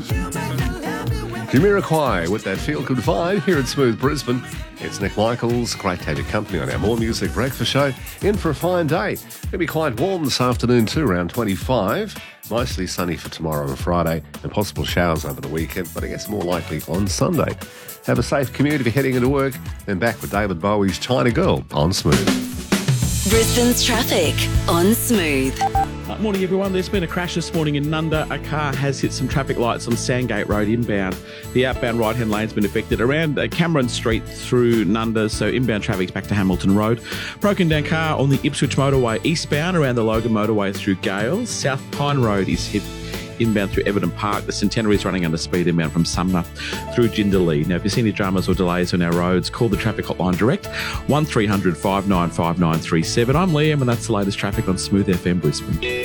Jamiroquai with that feel-good vibe here at Smooth Brisbane. It's Nick Michaels. Great to have your company on our More Music Breakfast show. In for a fine day. It'll be quite warm this afternoon too, around 25. Mostly sunny for tomorrow and Friday, and possible showers over the weekend, but I guess more likely on Sunday. Have a safe commute if you're heading into work. Then back with David Bowie's China Girl on Smooth. Brisbane's traffic on Smooth. Morning, everyone. There's been a crash this morning in Nunda. A car has hit some traffic lights on Sandgate Road inbound. The outbound right-hand lane's been affected around Cameron Street through Nunda, so inbound traffic's back to Hamilton Road. Broken down car on the Ipswich Motorway eastbound around the Logan Motorway through Gales. South Pine Road is hit inbound through Everton Park. The Centenary is running under speed inbound from Sumner through Jindalee. Now, if you see any dramas or delays on our roads, call the traffic hotline direct, 1300 595937. I'm Liam, and that's the latest traffic on Smooth FM Brisbane.